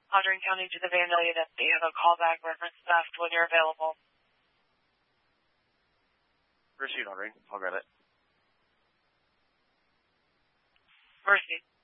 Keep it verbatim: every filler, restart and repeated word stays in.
Audrain County to the Vandalia Deputy. Have a callback reference theft when you're available. Proceed, Audrain. I'll grab it. Mercy.